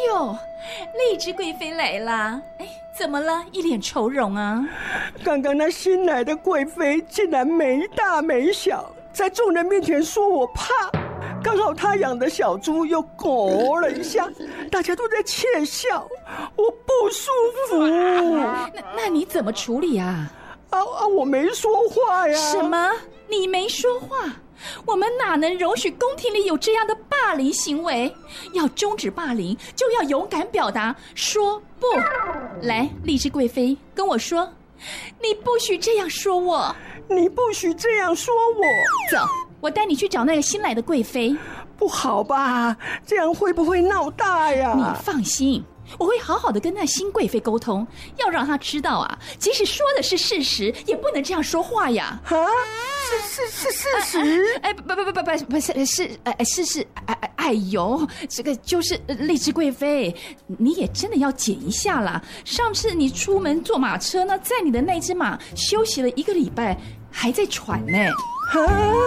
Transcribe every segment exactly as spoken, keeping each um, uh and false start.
呦，荔枝贵妃来了！哎，怎么了？一脸愁容啊！ 刚刚那新来的贵妃竟然没大没小，在众人面前说我怕，刚好她养的小猪又狗了一下，大家都在窃笑，我不舒服。 那那你怎么处理啊？ 啊啊！我没说话呀！ 什么？你没说话？我们哪能容许宫廷里有这样的霸凌行为？要终止霸凌，就要勇敢表达，说不。来，荔枝贵妃，跟我说，你不许这样说我， 你不许这样说我。 走，我带你去找那个新来的贵妃。 不好吧？这样会不会闹大呀？ 你放心，我会好好的跟那新贵妃沟通，要让她知道啊，即使说的是事实，也不能这样说话呀。 啊，是是是事实？ 哎，不不不不不不是是哎是是哎哎哎呦，这个就是荔枝贵妃，你也真的要减一下啦。上次你出门坐马车呢，在你的那只马休息了一个礼拜，还在喘呢。 啊！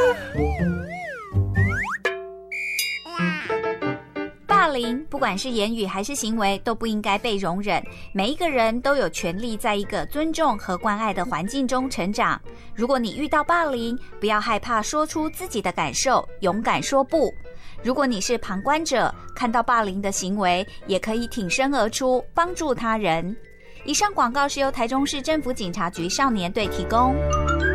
霸凌，不管是言语还是行为，都不应该被容忍。每一个人都有权利在一个尊重和关爱的环境中成长。如果你遇到霸凌，不要害怕说出自己的感受，勇敢说不。如果你是旁观者，看到霸凌的行为，也可以挺身而出，帮助他人。以上广告是由台中市政府警察局少年队提供。